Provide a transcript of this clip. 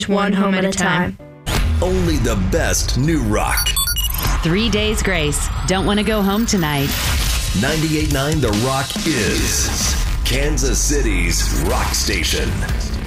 one home at a time. Only the best new rock. 3 Days Grace. Don't want to go home tonight. 98.9 The Rock is Kansas City's rock station.